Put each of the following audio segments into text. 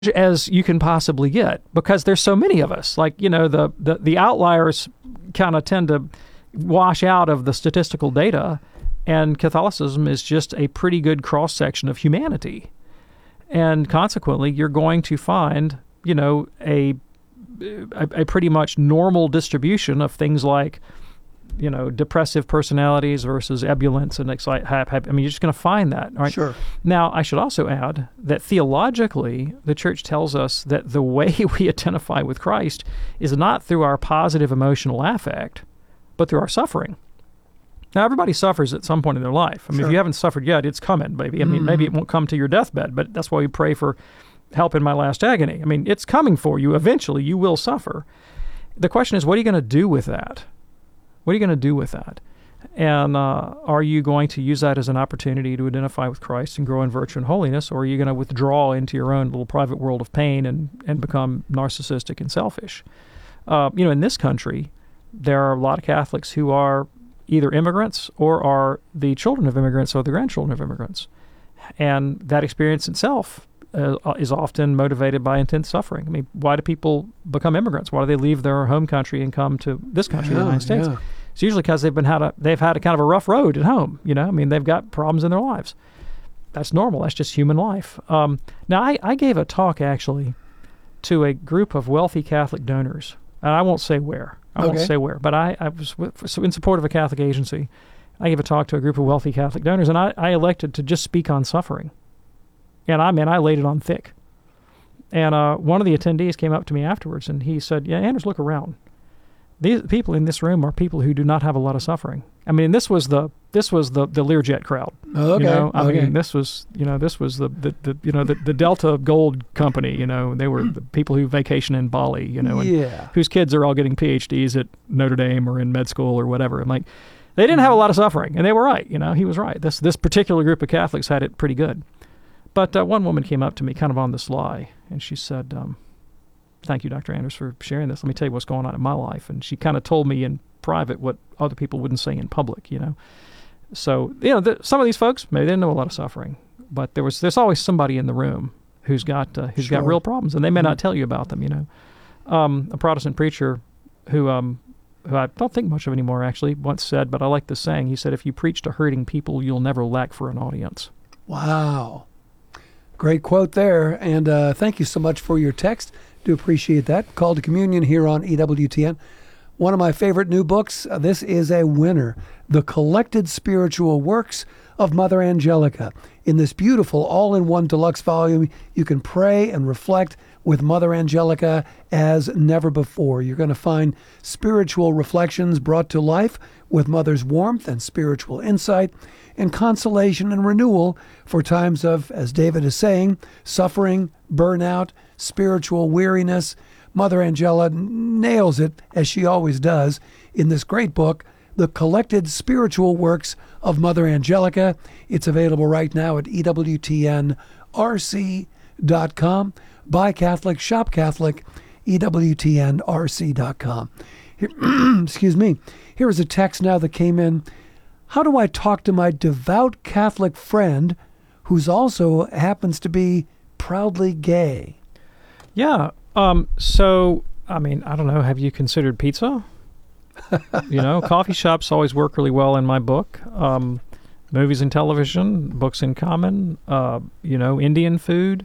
as you can possibly get, because there's so many of us. Like, the outliers kind of tend to wash out of the statistical data, and Catholicism is just a pretty good cross-section of humanity. And consequently, you're going to find, a pretty much normal distribution of things like, depressive personalities versus ebullience and you're just going to find that, right? Sure. Now, I should also add that theologically, the church tells us that the way we identify with Christ is not through our positive emotional affect, but through our suffering. Now, everybody suffers at some point in their life. I mean, Sure. if you haven't suffered yet, it's coming, baby. I mean, maybe it won't come to your deathbed, but that's why we pray for help in my last agony. I mean, it's coming for you. Eventually, you will suffer. The question is, what are you going to do with that? What are you going to do with that? And are you going to use that as an opportunity to identify with Christ and grow in virtue and holiness, or are you going to withdraw into your own little private world of pain and become narcissistic and selfish? In this country, there are a lot of Catholics who are either immigrants or are the children of immigrants or the grandchildren of immigrants. And that experience itself is often motivated by intense suffering. I mean, why do people become immigrants? Why do they leave their home country and come to this country, the United States? Yeah. It's usually because they've had a kind of a rough road at home. I mean, they've got problems in their lives. That's normal. That's just human life. Now, I gave a talk, actually, to a group of wealthy Catholic donors. And I won't say where. But I was in support of a Catholic agency. I gave a talk to a group of wealthy Catholic donors, and I elected to just speak on suffering. And I laid it on thick. And one of the attendees came up to me afterwards, and he said, "Yeah, Anders, look around. These people in this room are people who do not have a lot of suffering." I mean, this was the Learjet crowd. Okay. I mean, this was the Delta Gold Company. They were the people who vacation in Bali. And whose kids are all getting PhDs at Notre Dame or in med school or whatever. And like, they didn't have a lot of suffering, and they were right. He was right. This particular group of Catholics had it pretty good. But one woman came up to me kind of on the sly, and she said, "Thank you, Dr. Anders, for sharing this. Let me tell you what's going on in my life." And she kind of told me in private what other people wouldn't say in public, So, some of these folks, maybe they didn't know a lot of suffering, but there's always somebody in the room who's got real problems, and they may not tell you about them, A Protestant preacher who I don't think much of anymore, actually, once said, but I like this saying. He said, "If you preach to hurting people, you'll never lack for an audience." Wow. Great quote there, and thank you so much for your text. Do appreciate that. Call to Communion here on EWTN. One of my favorite new books. This is a winner. The Collected Spiritual Works of Mother Angelica. In this beautiful all-in-one deluxe volume, you can pray and reflect with Mother Angelica as never before. You're going to find spiritual reflections brought to life with Mother's warmth and spiritual insight, and consolation and renewal for times of, as David is saying, suffering, burnout, spiritual weariness. Mother Angela nails it, as she always does, in this great book, The Collected Spiritual Works of Mother Angelica. It's available right now at EWTNRC.com. Buy Catholic, shop Catholic, EWTNRC.com. Excuse me. Here is a text now that came in. How do I talk to my devout Catholic friend who's also happens to be proudly gay? Yeah. So, I mean, I don't know. Have you considered pizza? Coffee shops always work really well in my book. Movies and television, books in common, Indian food.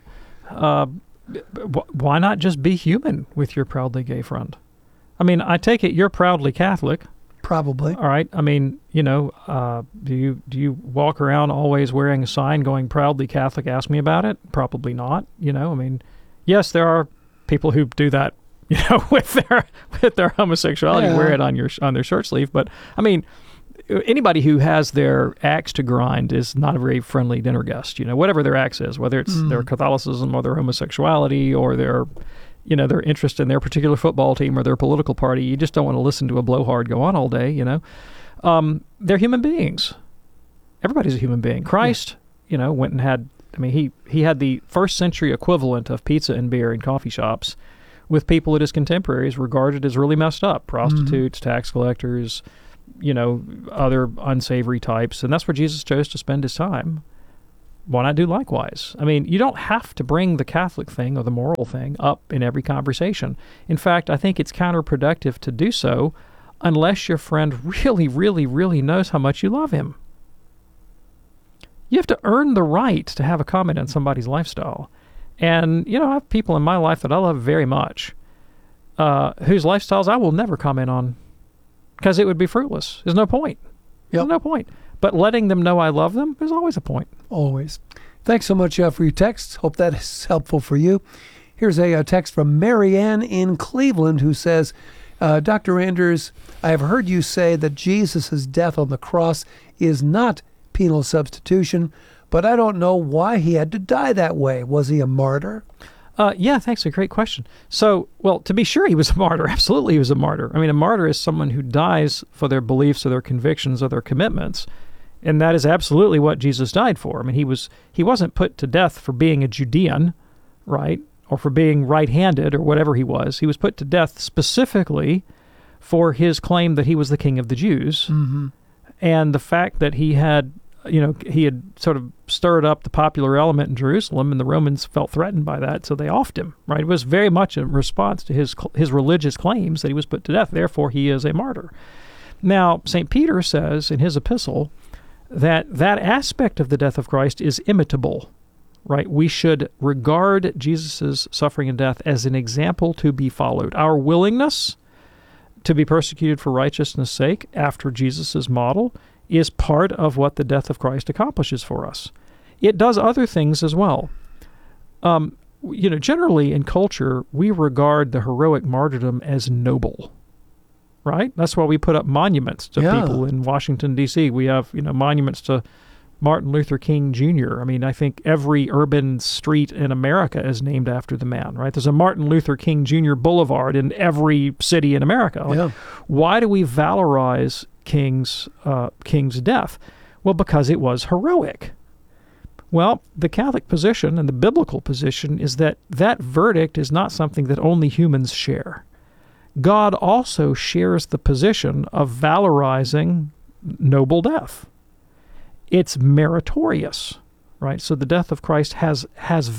Why not just be human with your proudly gay friend? I mean, I take it you're proudly Catholic. Probably. All right. I mean, do you walk around always wearing a sign going "Proudly Catholic, ask me about it"? Probably not. I mean, yes, there are people who do that, with their homosexuality, wear it on their shirt sleeve. But I mean, anybody who has their axe to grind is not a very friendly dinner guest. Whatever their axe is, whether it's their Catholicism or their homosexuality or their interest in their particular football team or their political party, you just don't want to listen to a blowhard go on all day, They're human beings. Everybody's a human being. Christ, went and had, he had the first century equivalent of pizza and beer in coffee shops with people that his contemporaries regarded as really messed up. Prostitutes, tax collectors, other unsavory types. And that's where Jesus chose to spend his time. why not do likewise? I mean, you don't have to bring the Catholic thing or the moral thing up in every conversation. In fact, I think it's counterproductive to do so unless your friend really, really, really knows how much you love him. You have to earn the right to have a comment on somebody's lifestyle. And, I have people in my life that I love very much, whose lifestyles I will never comment on because it would be fruitless. There's no point. There's no point. But letting them know I love them, there's always a point. Always. Thanks so much for your texts. Hope that is helpful for you. Here's a text from Marianne in Cleveland who says, Dr. Anders, I have heard you say that Jesus' death on the cross is not penal substitution, but I don't know why he had to die that way. Was he a martyr? Yeah, thanks. A great question. So, well, to be sure, he was a martyr. Absolutely, he was a martyr. I mean, a martyr is someone who dies for their beliefs or their convictions or their commitments. And that is absolutely what Jesus died for. I mean, he wasn't put to death for being a Judean, right, or for being right-handed or whatever he was. He was put to death specifically for his claim that he was the king of the Jews. Mm-hmm. And the fact that he had sort of stirred up the popular element in Jerusalem, and the Romans felt threatened by that, so they offed him, right? It was very much in response to his religious claims that he was put to death. Therefore, he is a martyr. Now, St. Peter says in his epistle that aspect of the death of Christ is imitable, right? We should regard Jesus' suffering and death as an example to be followed. Our willingness to be persecuted for righteousness' sake after Jesus' model is part of what the death of Christ accomplishes for us. It does other things as well. Generally in culture, we regard the heroic martyrdom as noble, right? That's why we put up monuments to people in Washington, D.C. We have, monuments to Martin Luther King Jr. I mean, I think every urban street in America is named after the man, right? There's a Martin Luther King Jr. Boulevard in every city in America. Why do we valorize King's death? Well, because it was heroic. Well, the Catholic position and the biblical position is that verdict is not something that only humans share. God also shares the position of valorizing noble death. It's meritorious, right? So the death of Christ has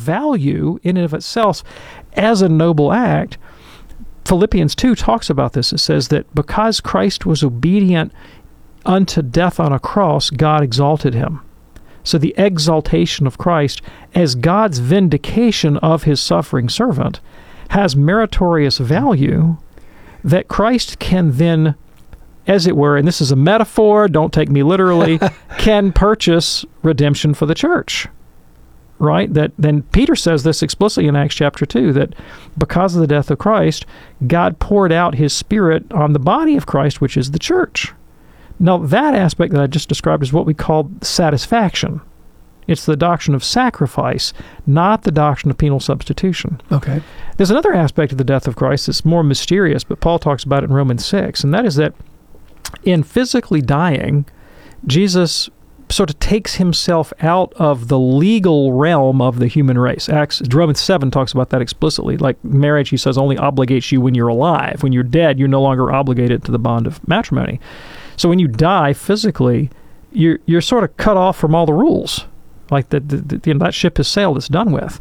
value in and of itself as a noble act. Philippians 2 talks about this. It says that because Christ was obedient unto death on a cross, God exalted him. So the exaltation of Christ as God's vindication of his suffering servant has meritorious value that Christ can then, as it were, and this is a metaphor, don't take me literally, can purchase redemption for the church. Right? That then Peter says this explicitly in Acts chapter 2, that because of the death of Christ, God poured out his Spirit on the body of Christ, which is the church. Now, that aspect that I just described is what we call satisfaction. It's the doctrine of sacrifice, not the doctrine of penal substitution. Okay. There's another aspect of the death of Christ that's more mysterious, but Paul talks about it in Romans 6, and that is that in physically dying, Jesus sort of takes himself out of the legal realm of the human race. Romans 7 talks about that explicitly. Like marriage, he says, only obligates you when you're alive. When you're dead, you're no longer obligated to the bond of matrimony. So when you die physically, you're sort of cut off from all the rules. Like that ship has sailed, it's done with.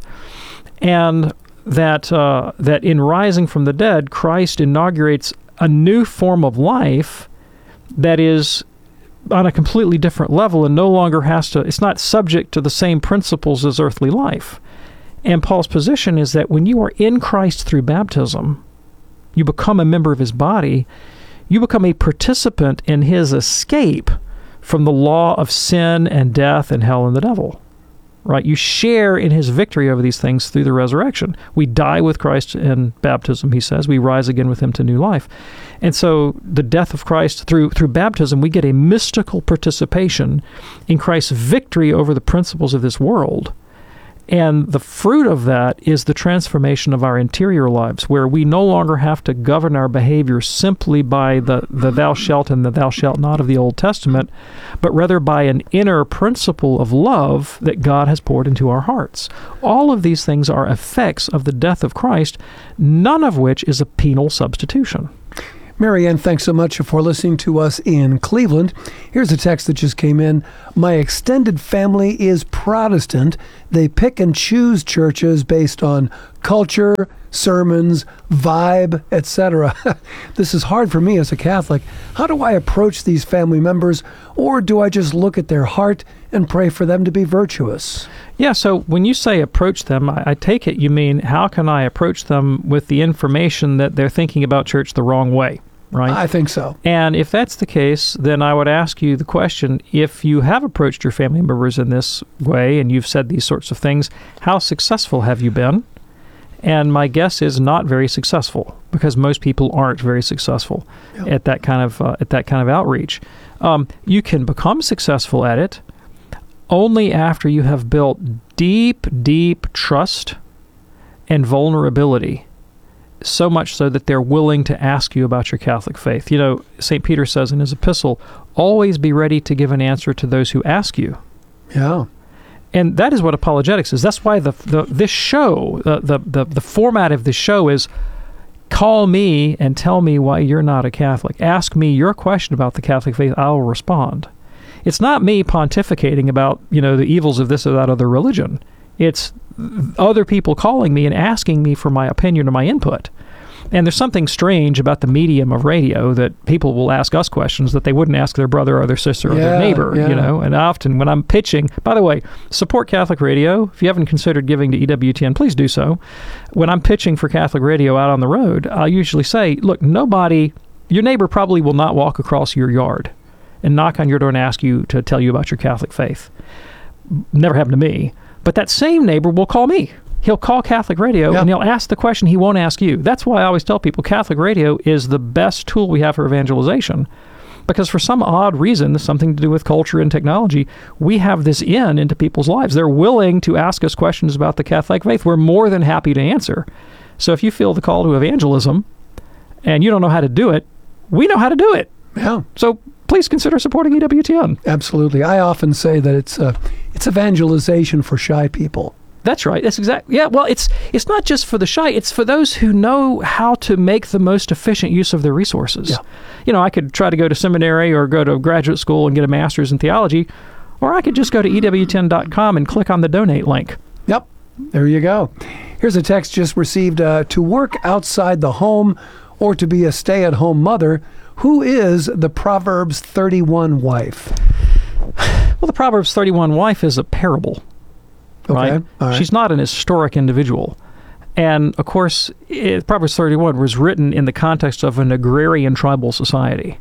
And that in rising from the dead, Christ inaugurates a new form of life that is on a completely different level and no longer it's not subject to the same principles as earthly life. And Paul's position is that when you are in Christ through baptism, you become a member of his body, you become a participant in his escape from the law of sin and death and hell and the devil. Right? You share in his victory over these things through the resurrection. We die with Christ in baptism, he says. We rise again with him to new life. And so the death of Christ, through baptism, we get a mystical participation in Christ's victory over the principles of this world. And the fruit of that is the transformation of our interior lives, where we no longer have to govern our behavior simply by the thou shalt and the thou shalt not of the Old Testament, but rather by an inner principle of love that God has poured into our hearts. All of these things are effects of the death of Christ, none of which is a penal substitution. Mary Ann, thanks so much for listening to us in Cleveland. Here's a text that just came in. My extended family is Protestant. They pick and choose churches based on culture, sermons, vibe, etc. This is hard for me as a Catholic. How do I approach these family members, or do I just look at their heart and pray for them to be virtuous? Yeah, so when you say approach them, I take it you mean how can I approach them with the information that they're thinking about church the wrong way, right? I think so. And if that's the case, then I would ask you the question, if you have approached your family members in this way and you've said these sorts of things, how successful have you been? And my guess is not very successful, because most people aren't very successful at that kind of outreach. You can become successful at it only after you have built deep, deep trust and vulnerability, so much so that they're willing to ask you about your Catholic faith. You know, St. Peter says in his epistle, always be ready to give an answer to those who ask you. Yeah. And that is what apologetics is. That's why this show, the format of this show is call me and tell me why you're not a Catholic. Ask me your question about the Catholic faith. I'll respond. It's not me pontificating about, the evils of this or that other religion. It's other people calling me and asking me for my opinion or my input. And there's something strange about the medium of radio that people will ask us questions that they wouldn't ask their brother or their sister or their neighbor, And often when I'm pitching, by the way, support Catholic radio. If you haven't considered giving to EWTN, please do so. When I'm pitching for Catholic radio out on the road, I'll usually say, look, your neighbor probably will not walk across your yard and knock on your door and ask you to tell you about your Catholic faith. Never happened to me. But that same neighbor will call me. He'll call Catholic radio and he'll ask the question he won't ask you. That's why I always tell people Catholic radio is the best tool we have for evangelization. Because for some odd reason, something to do with culture and technology, we have this into people's lives. They're willing to ask us questions about the Catholic faith. We're more than happy to answer. So if you feel the call to evangelism and you don't know how to do it, we know how to do it. Yeah. So please consider supporting EWTN. Absolutely. I often say that it's evangelization for shy people. That's right. That's exactly. Yeah. Well, it's not just for the shy. It's for those who know how to make the most efficient use of their resources. Yeah. I could try to go to seminary or go to graduate school and get a master's in theology, or I could just go to EWTN.com and click on the donate link. Yep. There you go. Here's a text just received. To work outside the home or to be a stay-at-home mother, who is the Proverbs 31 wife? Well, the Proverbs 31 wife is a parable. Right? Okay. All right. She's not an historic individual. And, of course, Proverbs 31 was written in the context of an agrarian tribal society.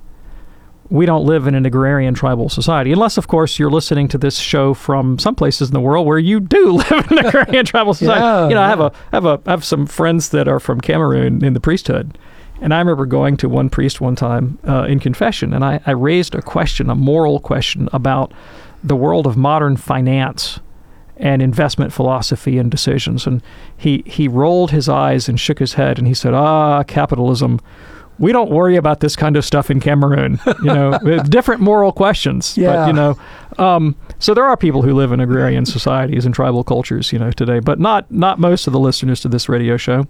We don't live in an agrarian tribal society, unless, of course, you're listening to this show from some places in the world where you do live in an agrarian tribal society. I have some friends that are from Cameroon in the priesthood. And I remember going to one priest one time in confession, and I raised a moral question about the world of modern finance and investment philosophy and decisions. And he rolled his eyes and shook his head, and he said, capitalism. We don't worry about this kind of stuff in Cameroon. Different moral questions. Yeah. But, so there are people who live in agrarian societies and tribal cultures, today, but not most of the listeners to this radio show.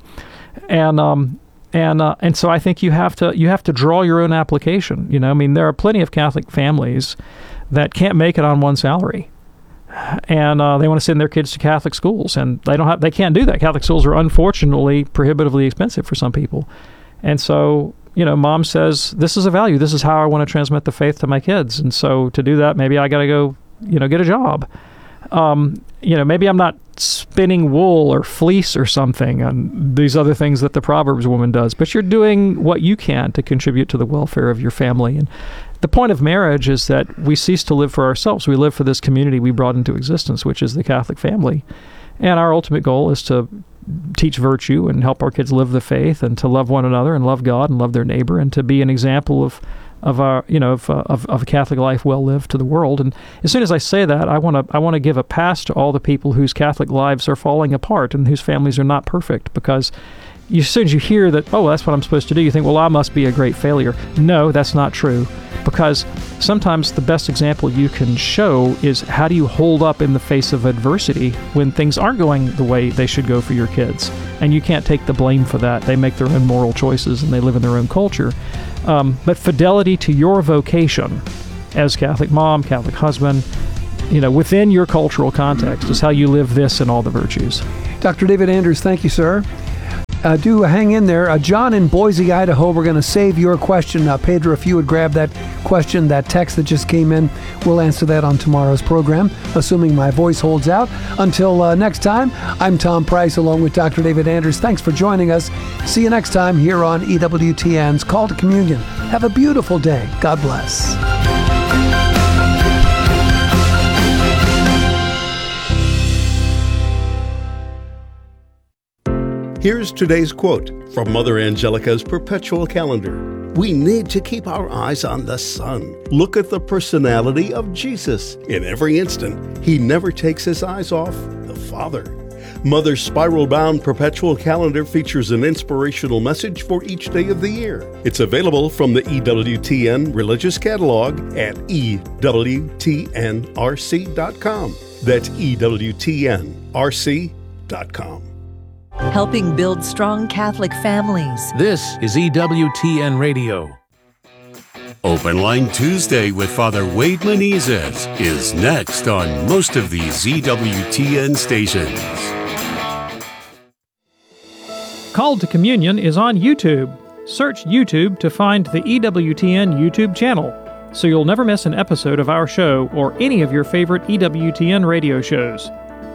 And so I think you have to draw your own application. There are plenty of Catholic families that can't make it on one salary. And they want to send their kids to Catholic schools, and they can't do that. Catholic schools are unfortunately prohibitively expensive for some people. And so, mom says, this is a value. This is how I want to transmit the faith to my kids. And so to do that, maybe I got to go, get a job. Maybe I'm not spinning wool or fleece or something and these other things that the Proverbs woman does, but you're doing what you can to contribute to the welfare of your family. And the point of marriage is that we cease to live for ourselves. We live for this community we brought into existence, which is the Catholic family. And our ultimate goal is to teach virtue and help our kids live the faith and to love one another and love God and love their neighbor and to be an example of a Catholic life well lived to the world. And as soon as I say that, I want to give a pass to all the people whose Catholic lives are falling apart and whose families are not perfect, because as soon as you hear that, oh, that's what I'm supposed to do, you think, well, I must be a great failure. No, that's not true. Because sometimes the best example you can show is how do you hold up in the face of adversity when things aren't going the way they should go for your kids. And you can't take the blame for that. They make their own moral choices and they live in their own culture. But fidelity to your vocation as Catholic mom, Catholic husband, within your cultural context is how you live this and all the virtues. Dr. David Anders, thank you, sir. Do hang in there. John in Boise, Idaho, we're going to save your question. Pedro, if you would grab that question, that text that just came in, we'll answer that on tomorrow's program, assuming my voice holds out. Until next time, I'm Tom Price along with Dr. David Anders. Thanks for joining us. See you next time here on EWTN's Call to Communion. Have a beautiful day. God bless. Here's today's quote from Mother Angelica's Perpetual Calendar. We need to keep our eyes on the Son. Look at the personality of Jesus. In every instant, he never takes his eyes off the Father. Mother's spiral-bound Perpetual Calendar features an inspirational message for each day of the year. It's available from the EWTN Religious Catalog at EWTNRC.com. That's EWTNRC.com. Helping build strong Catholic families. This is EWTN Radio. Open Line Tuesday with Father Wade Menezes is next on most of these EWTN stations. Called to Communion is on YouTube. Search YouTube to find the EWTN YouTube channel, so you'll never miss an episode of our show or any of your favorite EWTN radio shows.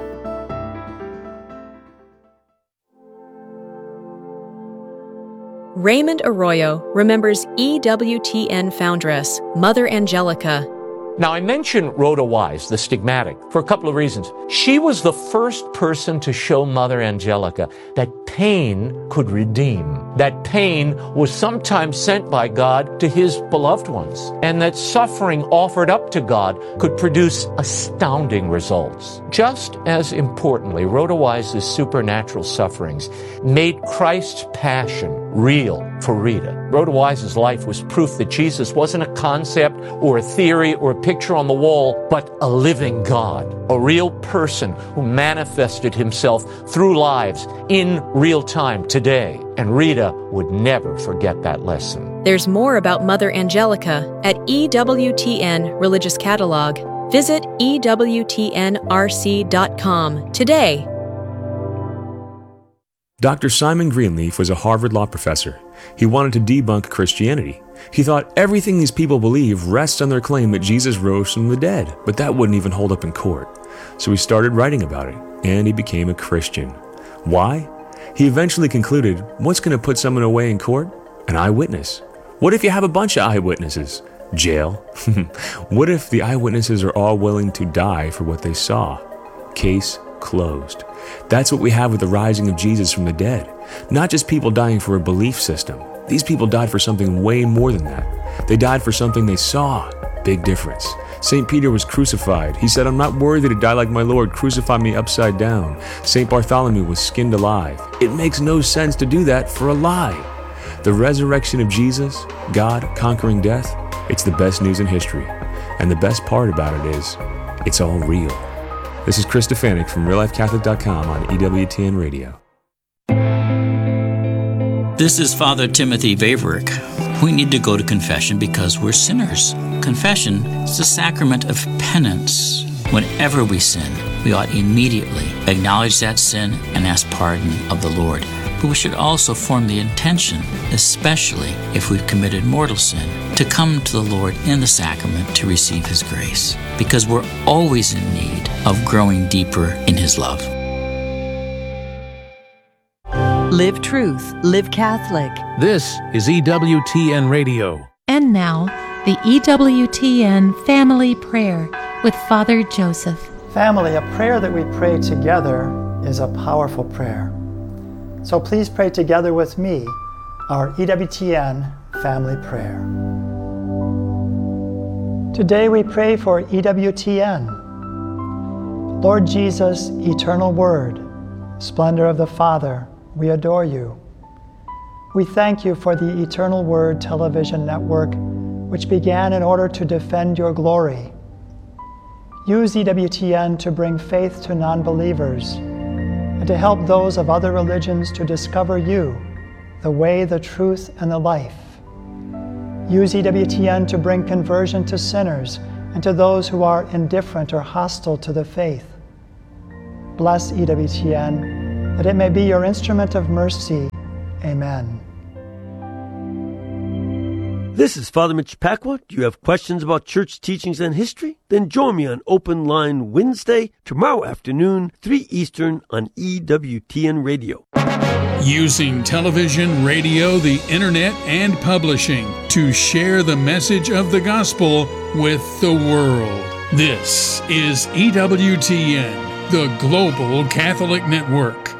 Raymond Arroyo remembers EWTN foundress, Mother Angelica. Now, I mentioned Rhoda Wise, the stigmatic, for a couple of reasons. She was the first person to show Mother Angelica that pain could redeem, that pain was sometimes sent by God to his beloved ones, and that suffering offered up to God could produce astounding results. Just as importantly, Rhoda Wise's supernatural sufferings made Christ's passion real for Rita. Rhoda Wise's life was proof that Jesus wasn't a concept or a theory or a picture on the wall, but a living God, a real person who manifested himself through lives in real time today. And Rita would never forget that lesson. There's more about Mother Angelica at EWTN Religious Catalog. Visit EWTNRC.com today. Dr. Simon Greenleaf was a Harvard law professor. He wanted to debunk Christianity. He thought everything these people believe rests on their claim that Jesus rose from the dead, but that wouldn't even hold up in court. So he started writing about it, and he became a Christian. Why? He eventually concluded, what's going to put someone away in court? An eyewitness. What if you have a bunch of eyewitnesses? Jail. What if the eyewitnesses are all willing to die for what they saw? Case closed. That's what we have with the rising of Jesus from the dead. Not just people dying for a belief system. These people died for something way more than that. They died for something they saw. Big difference. St. Peter was crucified. He said, I'm not worthy to die like my Lord. Crucify me upside down. St. Bartholomew was skinned alive. It makes no sense to do that for a lie. The resurrection of Jesus, God conquering death, it's the best news in history. And the best part about it is, it's all real. This is Chris Stefanik from RealLifeCatholic.com on EWTN Radio. This is Father Timothy Vaverick. We need to go to confession because we're sinners. Confession is the sacrament of penance. Whenever we sin, we ought immediately acknowledge that sin and ask pardon of the Lord. But we should also form the intention, especially if we've committed mortal sin, to come to the Lord in the sacrament to receive His grace, because we're always in need of growing deeper in His love. Live truth, live Catholic. This is EWTN Radio. And now, the EWTN Family Prayer with Father Joseph. Family, a prayer that we pray together is a powerful prayer. So please pray together with me our EWTN Family Prayer. Today we pray for EWTN. Lord Jesus, eternal Word, splendor of the Father, we adore you. We thank you for the Eternal Word television network, which began in order to defend your glory. Use EWTN to bring faith to non-believers and to help those of other religions to discover you, the way, the truth, and the life. Use EWTN to bring conversion to sinners and to those who are indifferent or hostile to the faith. Bless EWTN, that it may be your instrument of mercy. Amen. This is Father Mitch Pacwa. Do you have questions about church teachings and history? Then join me on Open Line Wednesday, tomorrow afternoon, 3 Eastern on EWTN Radio. Using television, radio, the internet, and publishing to share the message of the gospel with the world. This is EWTN, the Global Catholic Network.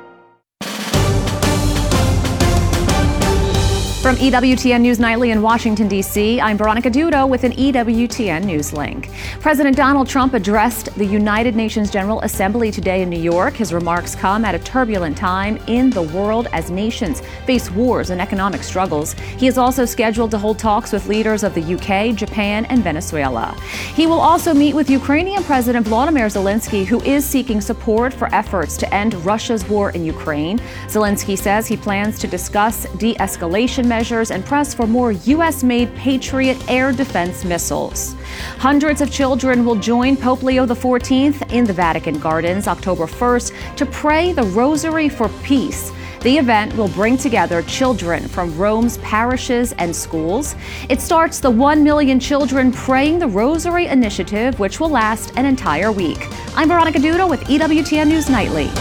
From EWTN News Nightly in Washington, D.C., I'm Veronica Dudo with an EWTN News link. President Donald Trump addressed the United Nations General Assembly today in New York. His remarks come at a turbulent time in the world as nations face wars and economic struggles. He is also scheduled to hold talks with leaders of the UK, Japan, and Venezuela. He will also meet with Ukrainian President Volodymyr Zelensky, who is seeking support for efforts to end Russia's war in Ukraine. Zelensky says he plans to discuss de-escalation measures and press for more U.S.-made Patriot air defense missiles. Hundreds of children will join Pope Leo XIV in the Vatican Gardens October 1st to pray the Rosary for Peace. The event will bring together children from Rome's parishes and schools. It starts the 1 Million Children Praying the Rosary initiative, which will last an entire week. I'm Veronica Dudo with EWTN News Nightly.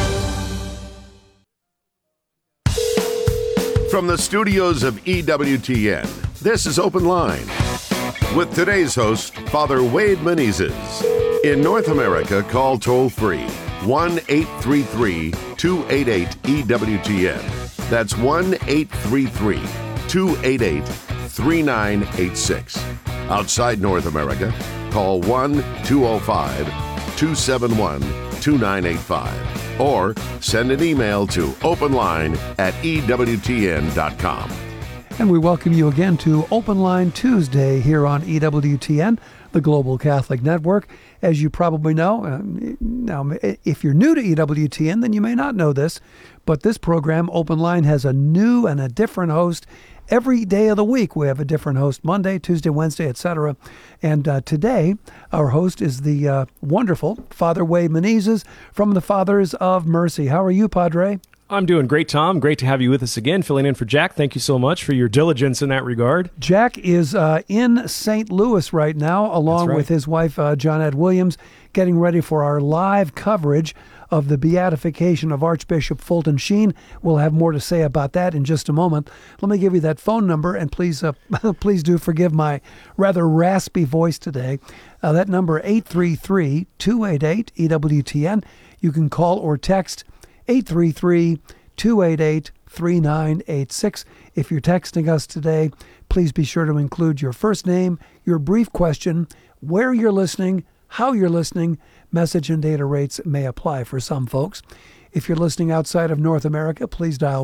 From the studios of EWTN, this is Open Line with today's host, Father Wade Menezes. In North America, call toll-free 1-833-288-EWTN. That's 1-833-288-3986. Outside North America, call 1-205-271-2985. Or send an email to openline@ewtn.com. And we welcome you again to Open Line Tuesday here on EWTN, the Global Catholic Network. As you probably know, now if you're new to EWTN, then you may not know this, but this program, Open Line, has a new and a different host every day of the week. We have a different host Monday, Tuesday, Wednesday, etc. And today, our host is the wonderful Father Wade Menezes from the Fathers of Mercy. How are you, Padre? I'm doing great, Tom. Great to have you with us again, filling in for Jack. Thank you so much for your diligence in that regard. Jack is in St. Louis right now, along with his wife, Johnette Williams, getting ready for our live coverage of the beatification of Archbishop Fulton Sheen. We'll have more to say about that in just a moment. Let me give you that phone number, and please please do forgive my rather raspy voice today. That number, 833-288-EWTN. You can call or text 833-288-3986. If you're texting us today, please be sure to include your first name, your brief question, where you're listening, how you're listening. Message and data rates may apply for some folks. If you're listening outside of North America, please dial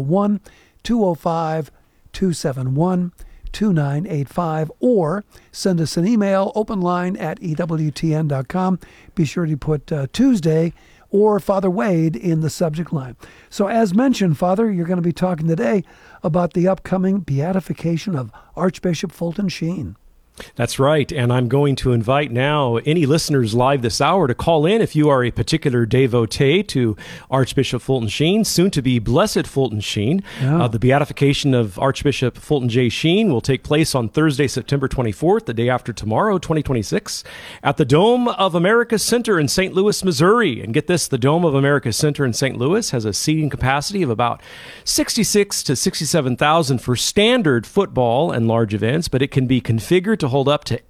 1-205-271-2985 or send us an email, openline@ewtn.com. Be sure to put Tuesday or Father Wade in the subject line. So as mentioned, Father, you're going to be talking today about the upcoming beatification of Archbishop Fulton Sheen. That's right, and I'm going to invite now any listeners live this hour to call in if you are a particular devotee to Archbishop Fulton Sheen, soon to be Blessed Fulton Sheen. Yeah. The beatification of Archbishop Fulton J. Sheen will take place on Thursday, September 24th, the day after tomorrow, 2026, at the Dome of America Center in St. Louis, Missouri. And get this, the Dome of America Center in St. Louis has a seating capacity of about 66 to 67,000 for standard football and large events, but it can be configured to to hold up to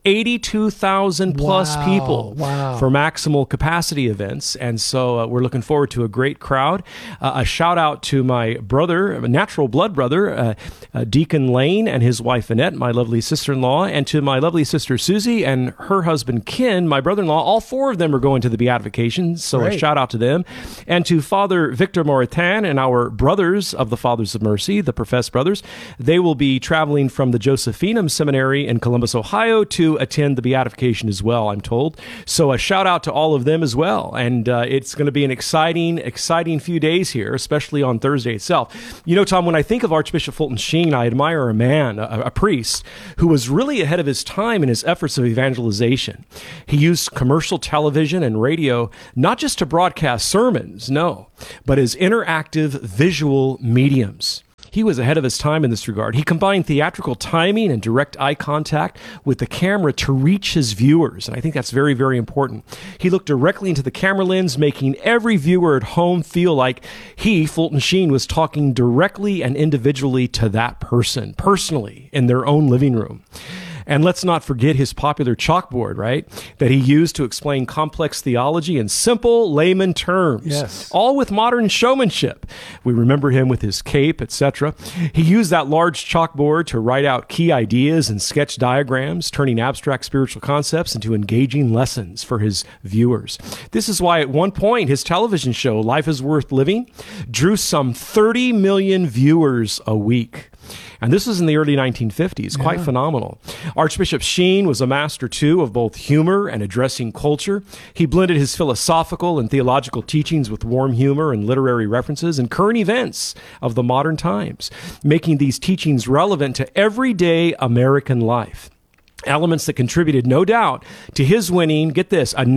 82,000 plus people for maximal capacity events. And so we're looking forward to a great crowd. A shout out to my brother, a natural blood brother, Deacon Lane and his wife Annette, my lovely sister-in-law, and to my lovely sister Susie and her husband Ken, my brother-in-law. All four of them are going to the beatification, so a shout out to them. And to Father Victor Moritan and our brothers of the Fathers of Mercy, the professed brothers. They will be traveling from the Josephinum Seminary in Columbus, Ohio to attend the beatification as well, I'm told. So a shout out to all of them as well. And it's going to be an exciting few days here, especially on Thursday itself. You know, Tom, when I think of Archbishop Fulton Sheen, I admire a man, a priest, who was really ahead of his time in his efforts of evangelization. He used commercial television and radio not just to broadcast sermons, no, but as interactive visual mediums. He was ahead of his time in this regard. He combined theatrical timing and direct eye contact with the camera to reach his viewers, and I think that's very, very important. He looked directly into the camera lens, making every viewer at home feel like he, Fulton Sheen, was talking directly and individually to that person, personally, in their own living room. And let's not forget his popular chalkboard, right? That he used to explain complex theology in simple layman terms. Yes. All with modern showmanship. We remember him with his cape, etc. He used that large chalkboard to write out key ideas and sketch diagrams, turning abstract spiritual concepts into engaging lessons for his viewers. This is why at one point his television show, Life is Worth Living, drew some 30 million viewers a week. And this was in the early 1950s, quite phenomenal. Archbishop Sheen was a master, too, of both humor and addressing culture. He blended his philosophical and theological teachings with warm humor and literary references and current events of the modern times, making these teachings relevant to everyday American life. Elements that contributed, no doubt, to his winning, get this, a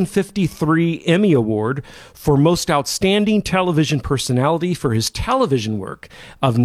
1953 Emmy Award for Most Outstanding Television Personality for his television work of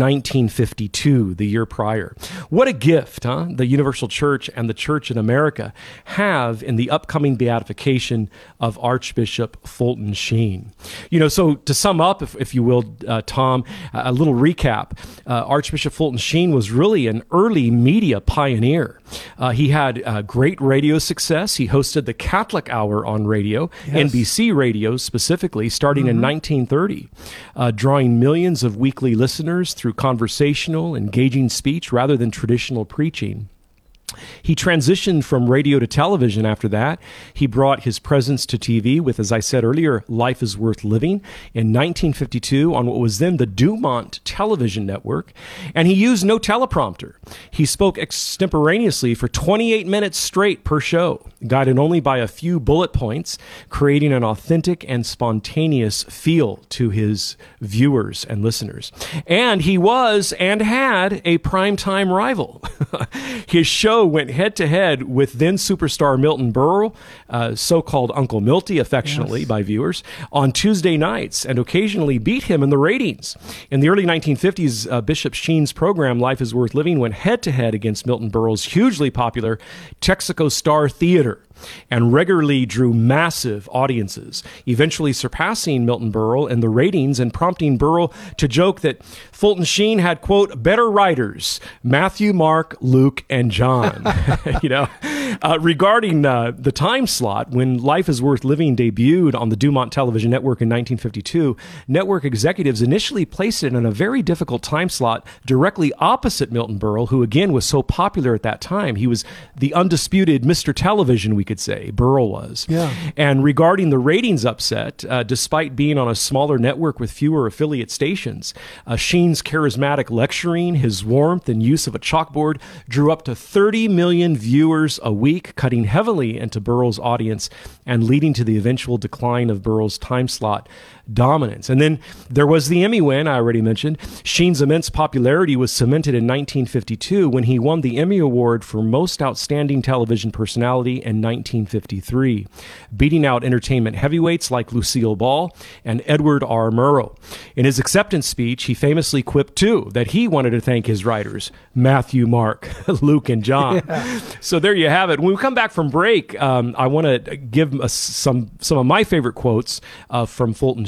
1952, the year prior. What a gift, huh? The Universal Church and the Church in America have in the upcoming beatification of Archbishop Fulton Sheen. You know, so to sum up, if you will, Tom, a little recap. Archbishop Fulton Sheen was really an early media pioneer. He had great radio success. He hosted the Catholic Hour on radio, NBC Radio specifically, starting in 1930, drawing millions of weekly listeners through conversational, engaging speech rather than traditional preaching. He transitioned from radio to television after that. He brought his presence to TV with, as I said earlier, Life is Worth Living in 1952 on what was then the Dumont Television Network. And he used no teleprompter. He spoke extemporaneously for 28 minutes straight per show, guided only by a few bullet points, creating an authentic and spontaneous feel to his viewers and listeners. And he was and had a primetime rival. His show went head-to-head with then superstar Milton Berle, so-called Uncle Milty affectionately by viewers, on Tuesday nights, and occasionally beat him in the ratings. In the early 1950s, Bishop Sheen's program, Life is Worth Living, went head-to-head against Milton Berle's hugely popular Texaco Star Theater, and regularly drew massive audiences, eventually surpassing Milton Berle in the ratings and prompting Berle to joke that Fulton Sheen had, quote, better writers, Matthew, Mark, Luke, and John. Regarding the time slot, when Life is Worth Living debuted on the Dumont Television Network in 1952, network executives initially placed it in a very difficult time slot directly opposite Milton Berle, who again was so popular at that time. He was the undisputed Mr. Television, we could say. Berle was. Yeah. And regarding the ratings upset, despite being on a smaller network with fewer affiliate stations, Sheen's charismatic lecturing, his warmth and use of a chalkboard drew up to 30 million viewers a week, cutting heavily into Berle's audience and leading to the eventual decline of Berle's time slot dominance. And then there was the Emmy win, I already mentioned. Sheen's immense popularity was cemented in 1952 when he won the Emmy Award for Most Outstanding Television Personality in 1953, beating out entertainment heavyweights like Lucille Ball and Edward R. Murrow. In his acceptance speech, he famously quipped, too, that he wanted to thank his writers, Matthew, Mark, Luke, and John. Yeah. So there you have it. When we come back from break, I want to give some of my favorite quotes from Fulton Sheen.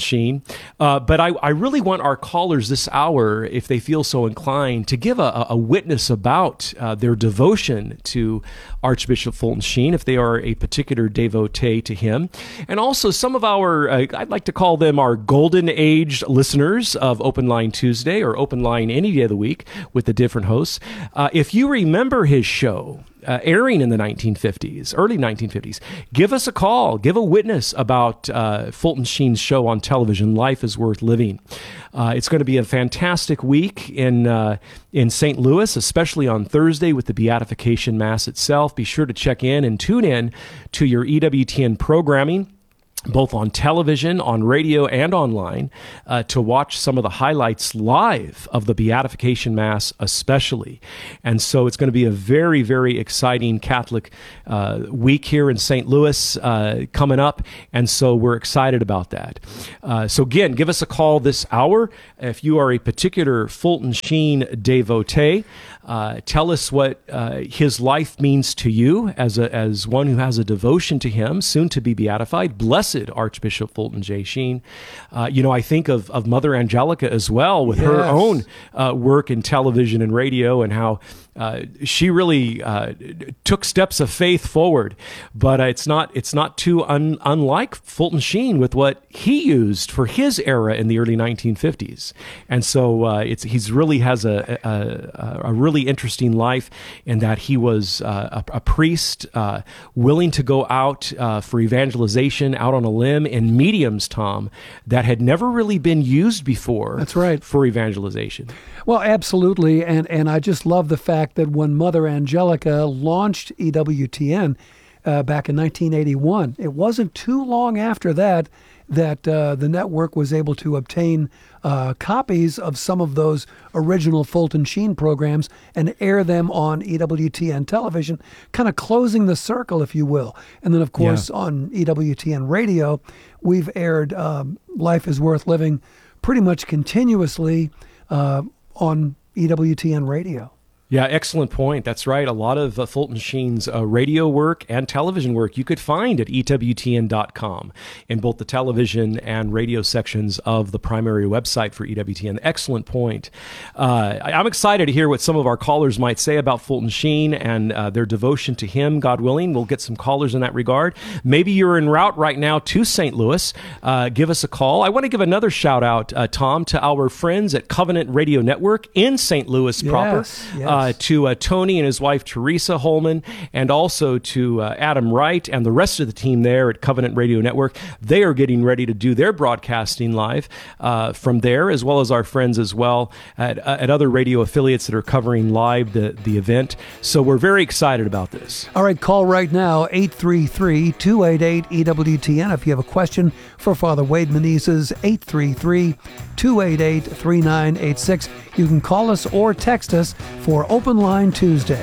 Sheen. But I really want our callers this hour, if they feel so inclined, to give a witness about their devotion to Archbishop Fulton Sheen, if they are a particular devotee to him. And also some of our, I'd like to call them our golden age listeners of Open Line Tuesday or Open Line any day of the week with the different hosts. If you remember his show, airing in the 1950s, early 1950s, give us a call, give a witness about Fulton Sheen's show on television, Life is Worth Living. It's going to be a fantastic week in St. Louis, especially on Thursday with the Beatification Mass itself. Be sure to check in and tune in to your EWTN programming, both on television, on radio, and online, to watch some of the highlights live of the Beatification Mass especially. And so it's going to be a very, very exciting Catholic week here in St. Louis coming up, and so we're excited about that. So again, give us a call this hour if you are a particular Fulton Sheen devotee. Tell us what his life means to you as one who has a devotion to him, soon to be beatified. Blessed Archbishop Fulton J. Sheen. I think of Mother Angelica as well, with her own work in television and radio, and how she really took steps of faith forward. But it's not too unlike Fulton Sheen with what he used for his era in the early 1950s. And so he's really has a really interesting life in that he was a priest willing to go out for evangelization, out on a limb in mediums, Tom, that had never really been used before. That's right. For evangelization. Well, absolutely. And I just love the fact that when Mother Angelica launched EWTN back in 1981, it wasn't too long after that the network was able to obtain copies of some of those original Fulton Sheen programs and air them on EWTN television, kind of closing the circle, if you will. And then, of course, on EWTN radio, we've aired Life is Worth Living pretty much continuously on EWTN radio. Yeah, excellent point. That's right. A lot of Fulton Sheen's radio work and television work you could find at EWTN.com in both the television and radio sections of the primary website for EWTN. Excellent point. I'm excited to hear what some of our callers might say about Fulton Sheen and their devotion to him. God willing, we'll get some callers in that regard. Maybe you're en route right now to St. Louis. Give us a call. I want to give another shout out, Tom, to our friends at Covenant Radio Network in St. Louis proper. Yes. To Tony and his wife Teresa Holman, and also to Adam Wright and the rest of the team there at Covenant Radio Network. They are getting ready to do their broadcasting live from there, as well as our friends as well at other radio affiliates that are covering live the event. So we're very excited about this. All right, call right now, 833-288-EWTN. If you have a question for Father Wade Menezes, 833-288-3986. You can call us or text us for Open Line Tuesday.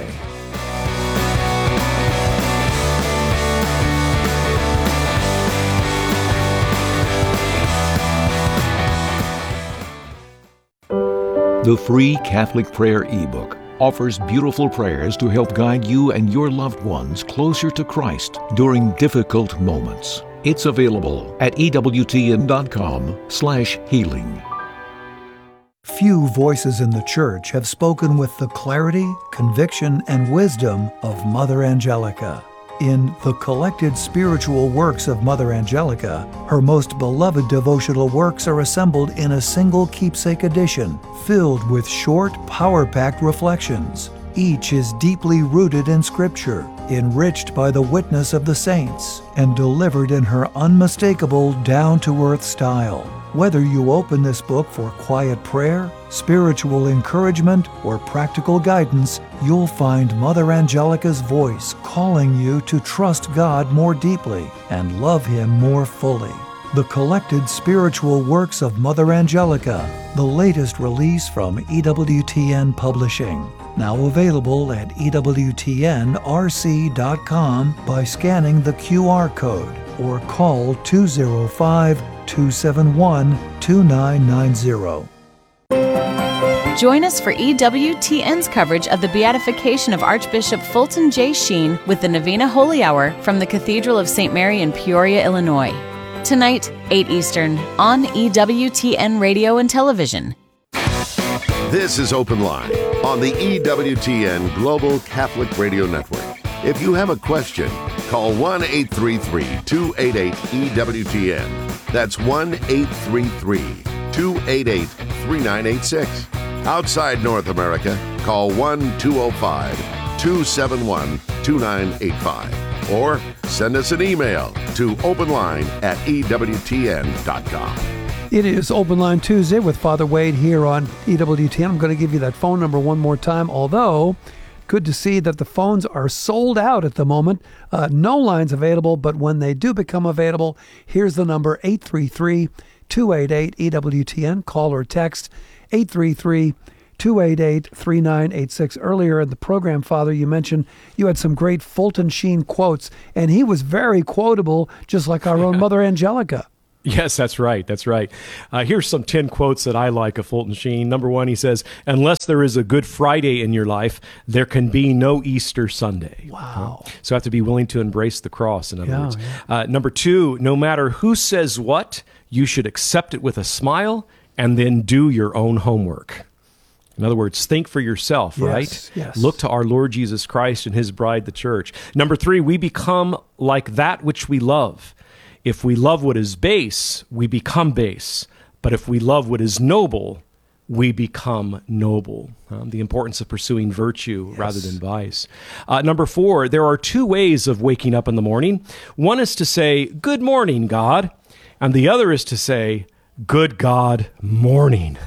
The free Catholic Prayer ebook offers beautiful prayers to help guide you and your loved ones closer to Christ during difficult moments. It's available at EWTN.com/healing. Few voices in the Church have spoken with the clarity, conviction, and wisdom of Mother Angelica. In the collected spiritual works of Mother Angelica, her most beloved devotional works are assembled in a single keepsake edition, filled with short, power-packed reflections. Each is deeply rooted in Scripture, enriched by the witness of the saints, and delivered in her unmistakable, down-to-earth style. Whether you open this book for quiet prayer, spiritual encouragement, or practical guidance, you'll find Mother Angelica's voice calling you to trust God more deeply and love Him more fully. The collected spiritual works of Mother Angelica, the latest release from EWTN Publishing. Now available at EWTNRC.com by scanning the QR code or call 205-271-2990. Join us for EWTN's coverage of the beatification of Archbishop Fulton J. Sheen with the Novena Holy Hour from the Cathedral of St. Mary in Peoria, Illinois. Tonight, 8 Eastern, on EWTN Radio and Television. This is Open Line on the EWTN Global Catholic Radio Network. If you have a question, call 1-833-288-EWTN. That's 1-833-288-3986. Outside North America, call 1-205-271-2985. Or send us an email to openline@EWTN.com. It is Open Line Tuesday with Father Wade here on EWTN. I'm going to give you that phone number one more time, although good to see that the phones are sold out at the moment. No lines available, but when they do become available, here's the number, 833-288-EWTN. Call or text 833-288-3986. Earlier in the program, Father, you mentioned you had some great Fulton Sheen quotes, and he was very quotable, just like our own Mother Angelica. Yes, that's right. That's right. Here's some 10 quotes that I like of Fulton Sheen. Number one, he says, "Unless there is a Good Friday in your life, there can be no Easter Sunday." Wow. So I have to be willing to embrace the cross, in other words. Yeah. Number two, no matter who says what, you should accept it with a smile and then do your own homework. In other words, think for yourself, right? Yes. Look to our Lord Jesus Christ and his bride, the church. Number three, we become like that which we love. If we love what is base, we become base. But if we love what is noble, we become noble. The importance of pursuing virtue rather than vice. Number four, there are two ways of waking up in the morning. One is to say, "Good morning, God." And the other is to say, "Good God morning."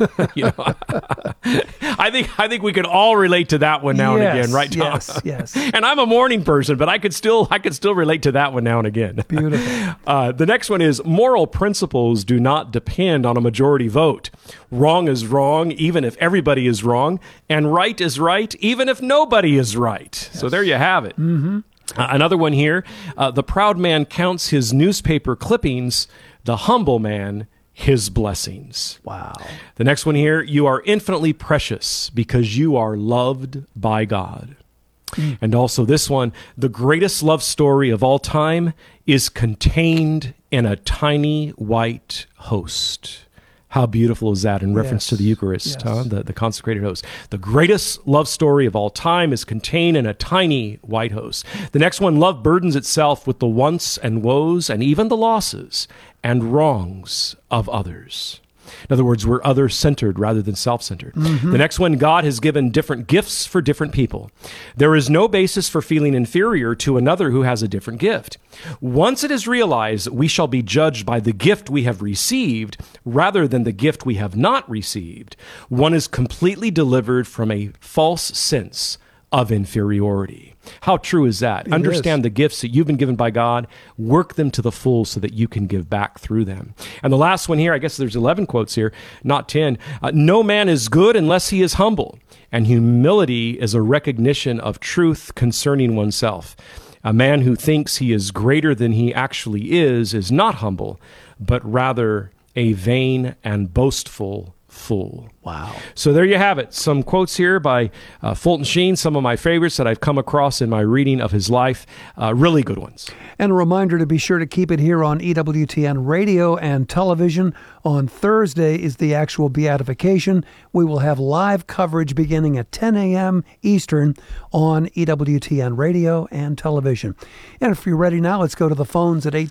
I think we can all relate to that one now and again, right, Tom? Yes. And I'm a morning person, but I could still relate to that one now and again. Beautiful. The next one is, moral principles do not depend on a majority vote. Wrong is wrong, even if everybody is wrong, and right is right, even if nobody is right. Yes. So there you have it. Mm-hmm. Another one here, the proud man counts his newspaper clippings, the humble man his blessings. Wow. The next one here, you are infinitely precious because you are loved by God. And also this one, the greatest love story of all time is contained in a tiny white host. How beautiful is that in reference to the Eucharist, the consecrated host. The greatest love story of all time is contained in a tiny white host. The next one, love burdens itself with the wants and woes and even the losses and wrongs of others. In other words, we're other-centered rather than self-centered. Mm-hmm. The next one, God has given different gifts for different people. There is no basis for feeling inferior to another who has a different gift. Once it is realized that we shall be judged by the gift we have received rather than the gift we have not received, one is completely delivered from a false sense of inferiority. How true is that? Understand the gifts that you've been given by God, work them to the full so that you can give back through them. And the last one here, I guess there's 11 quotes here, not 10. No man is good unless he is humble, and humility is a recognition of truth concerning oneself. A man who thinks he is greater than he actually is not humble, but rather a vain and boastful fool. Wow. So there you have it. Some quotes here by Fulton Sheen, some of my favorites that I've come across in my reading of his life. Really good ones. And a reminder to be sure to keep it here on EWTN Radio and Television. On Thursday is the actual beatification. We will have live coverage beginning at 10 a.m. Eastern on EWTN Radio and Television. And if you're ready now, let's go to the phones at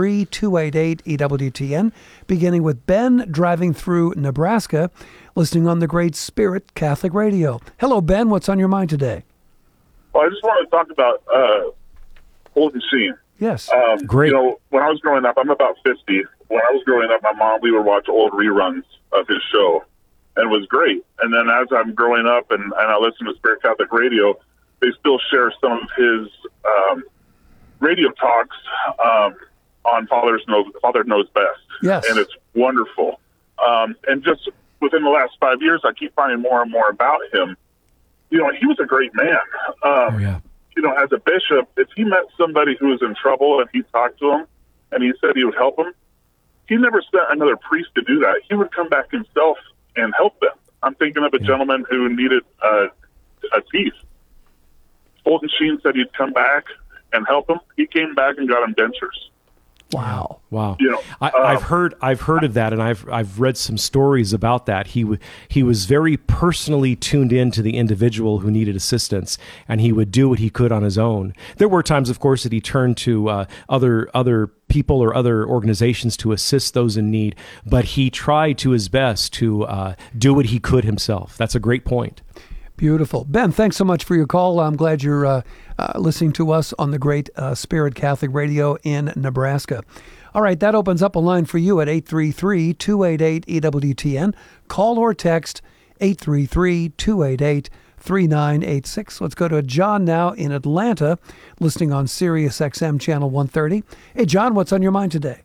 833-288-EWTN, beginning with Ben driving through Nebraska, listening on the Great Spirit Catholic Radio. Hello, Ben. What's on your mind today? Well, I just wanted to talk about Fulton Sheen. Yes. Great. You know, when I was growing up, I'm about 50. When I was growing up, my mom, we would watch old reruns of his show, and it was great. And then as I'm growing up and I listen to Spirit Catholic Radio, they still share some of his radio talks on Father Knows Best. Yes. And it's wonderful. And just within the last 5 years, I keep finding more and more about him. You know, he was a great man. You know, as a bishop, if he met somebody who was in trouble and he talked to him and he said he would help him, he never sent another priest to do that. He would come back himself and help them. I'm thinking of a gentleman who needed a teeth. Fulton Sheen said he'd come back and help him. He came back and got him dentures. Wow. Wow. I've heard of that, and I've read some stories about that. He was very personally tuned in to the individual who needed assistance, and he would do what he could on his own. There were times, of course, that he turned to other people or other organizations to assist those in need, but he tried to his best to do what he could himself. That's a great point. Beautiful. Ben, thanks so much for your call. I'm glad you're listening to us on the great Spirit Catholic Radio in Nebraska. All right, that opens up a line for you at 833-288-EWTN. Call or text 833-288-3986. Let's go to John now in Atlanta, listening on Sirius XM Channel 130. Hey, John, what's on your mind today?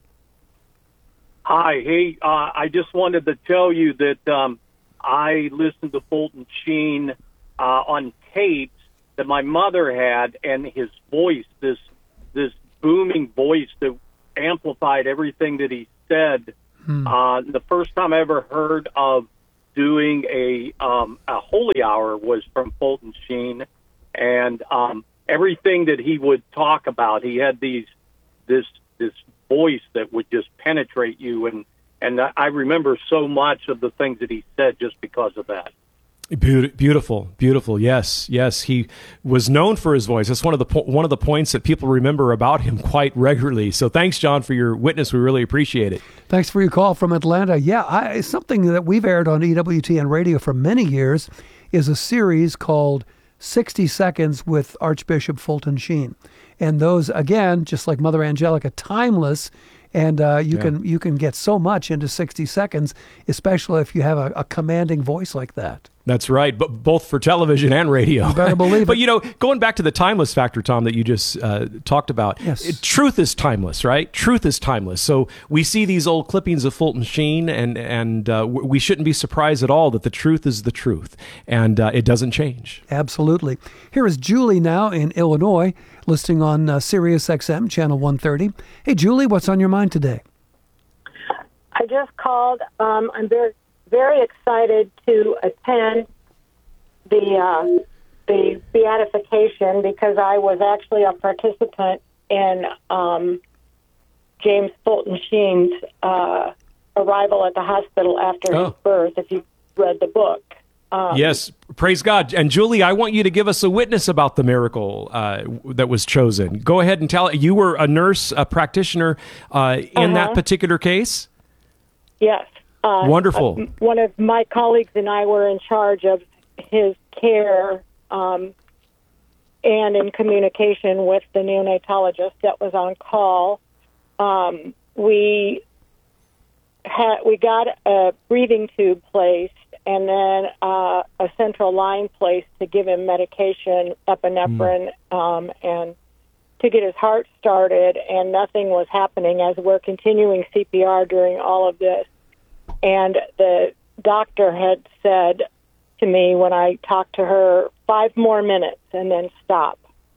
Hi. Hey, I just wanted to tell you that I listened to Fulton Sheen on tapes that my mother had, and his voice, this booming voice that amplified everything that he said. The first time I ever heard of doing a holy hour was from Fulton Sheen, and everything that he would talk about, he had this voice that would just penetrate you, and I remember so much of the things that he said just because of that. Beautiful. Yes. He was known for his voice. That's one of the points that people remember about him quite regularly. So thanks, John, for your witness. We really appreciate it. Thanks for your call from Atlanta. Yeah, something that we've aired on EWTN Radio for many years is a series called 60 Seconds with Archbishop Fulton Sheen. And those, again, just like Mother Angelica, timeless. And you can get so much into 60 seconds, especially if you have a commanding voice like that. That's right, but both for television and radio. You better believe but, it. Going back to the timeless factor, Tom, that you just talked about, yes. Truth is timeless, right? Truth is timeless. So we see these old clippings of Fulton Sheen, and we shouldn't be surprised at all that the truth is the truth, and it doesn't change. Absolutely. Here is Julie now in Illinois, listening on Sirius XM, Channel 130. Hey, Julie, what's on your mind today? I just called. I'm very excited to attend the beatification because I was actually a participant in James Fulton Sheen's arrival at the hospital after his birth, if you read the book. Yes, praise God. And Julie, I want you to give us a witness about the miracle that was chosen. Go ahead and tell. You were a nurse, a practitioner in that particular case? Yes. Wonderful. One of my colleagues and I were in charge of his care and in communication with the neonatologist that was on call. We got a breathing tube placed and then a central line placed to give him medication, epinephrine, and to get his heart started, and nothing was happening as we're continuing CPR during all of this. And the doctor had said to me when I talked to her, 5 more minutes and then stop.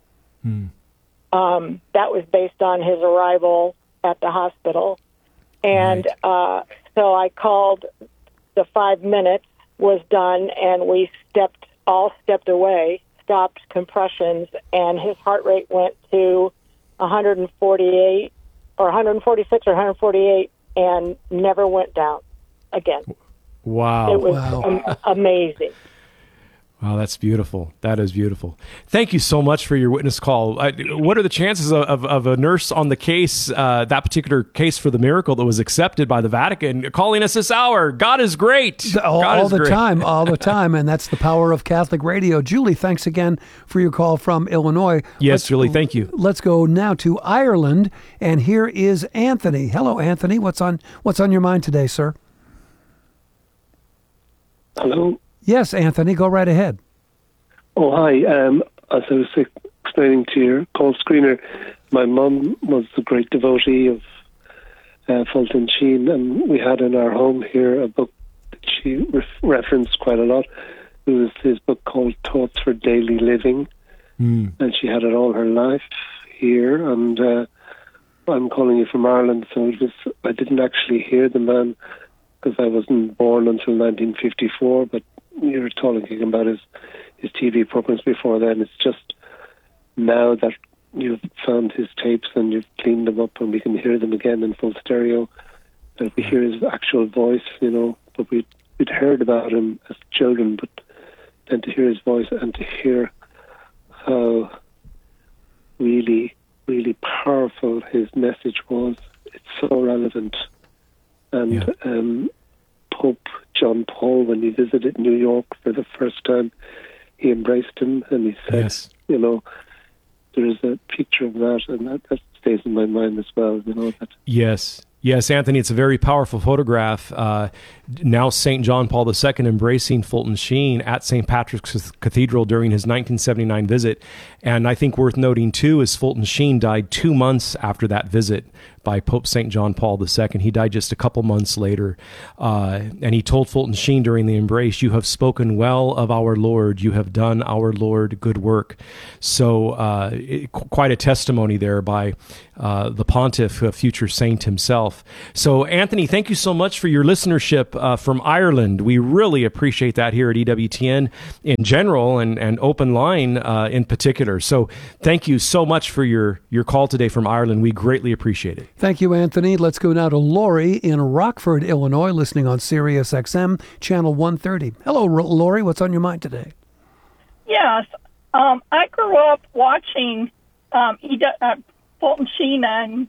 That was based on his arrival at the hospital. And so I called, the 5 minutes was done, and we all stepped away, stopped compressions, and his heart rate went to 148 or 146 or 148 and never went down again. Wow. It was amazing. Wow, that's beautiful. That is beautiful. Thank you so much for your witness call. What are the chances of a nurse on the case, that particular case for the miracle that was accepted by the Vatican, calling us this hour? God is great. All the time. And that's the power of Catholic radio. Julie, thanks again for your call from Illinois. Yes, Julie, thank you. Let's go now to Ireland. And here is Anthony. Hello, Anthony. What's on your mind today, sir? Hello? Yes, Anthony, go right ahead. Oh, hi. As I was explaining to your call screener, my mum was a great devotee of Fulton Sheen, and we had in our home here a book that she referenced quite a lot. It was his book called Thoughts for Daily Living, and she had it all her life here, and I'm calling you from Ireland, so I didn't actually hear the man because I wasn't born until 1954, but you were talking about his TV programs before then. It's just now that you've found his tapes and you've cleaned them up, and we can hear them again in full stereo. And we hear his actual voice, but we'd heard about him as children, but then to hear his voice and to hear how really, really powerful his message was, it's so relevant. And Pope John Paul, when he visited New York for the first time, he embraced him and he said, there is a picture of that, and that stays in my mind as well. That. Yes, Anthony, it's a very powerful photograph. Now St. John Paul II embracing Fulton Sheen at St. Patrick's Cathedral during his 1979 visit. And I think worth noting, too, is Fulton Sheen died 2 months after that visit by Pope St. John Paul II. He died just a couple months later. And he told Fulton Sheen during the embrace, "You have spoken well of our Lord. You have done our Lord good work." So quite a testimony there by the pontiff, a future saint himself. So, Anthony, thank you so much for your listenership from Ireland. We really appreciate that here at EWTN in general and Open Line in particular. So thank you so much for your call today from Ireland. We greatly appreciate it. Thank you, Anthony. Let's go now to Lori in Rockford, Illinois, listening on Sirius XM, channel 130. Hello, Lori. What's on your mind today? Yes. I grew up watching Fulton Sheen on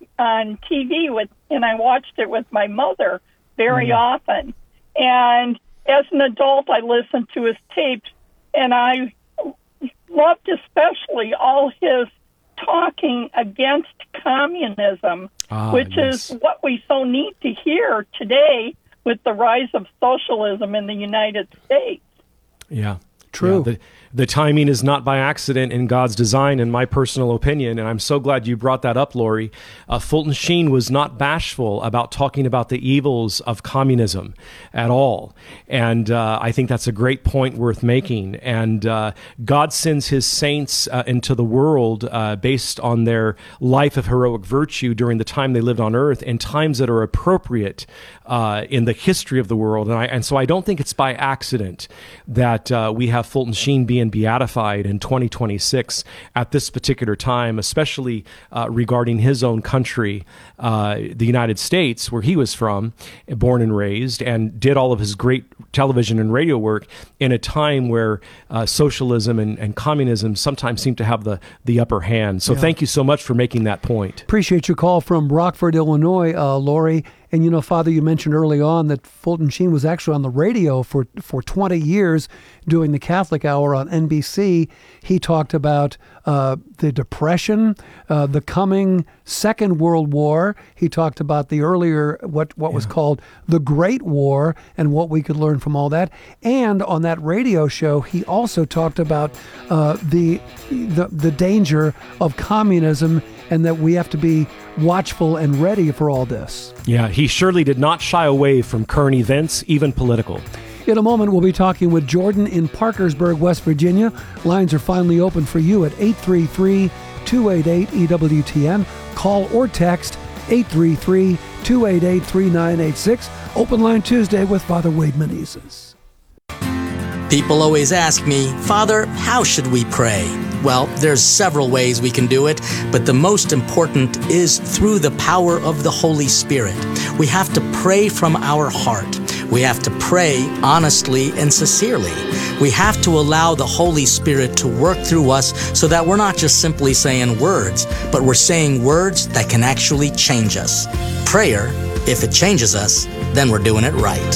TV and I watched it with my mother very often. And as an adult, I listened to his tapes, and I loved especially all his talking against communism, which is what we so need to hear today with the rise of socialism in the United States. Yeah. True. Yeah, the timing is not by accident in God's design, in my personal opinion, and I'm so glad you brought that up, Lori. Fulton Sheen was not bashful about talking about the evils of communism at all, and I think that's a great point worth making. And God sends his saints into the world based on their life of heroic virtue during the time they lived on earth, in times that are appropriate in the history of the world. And so I don't think it's by accident that we have Fulton Sheen being beatified in 2026 at this particular time, especially regarding his own country, the United States, where he was from, born and raised, and did all of his great television and radio work in a time where socialism and communism sometimes seem to have the upper hand. So thank you so much for making that point. Appreciate your call from Rockford, Illinois, Lori. And, Father, you mentioned early on that Fulton Sheen was actually on the radio for 20 years doing the Catholic Hour on NBC. He talked about the Depression, the coming Second World War. He talked about the earlier, what was called the Great War, and what we could learn from all that. And on that radio show, he also talked about the danger of communism, and that we have to be watchful and ready for all this. Yeah, he surely did not shy away from current events, even political. In a moment, we'll be talking with Jordan in Parkersburg, West Virginia. Lines are finally open for you at 833-288-EWTN. Call or text 833-288-3986. Open Line Tuesday with Father Wade Menezes. People always ask me, Father, how should we pray? Well, there's several ways we can do it, but the most important is through the power of the Holy Spirit. We have to pray from our heart. We have to pray honestly and sincerely. We have to allow the Holy Spirit to work through us so that we're not just simply saying words, but we're saying words that can actually change us. Prayer, if it changes us, then we're doing it right.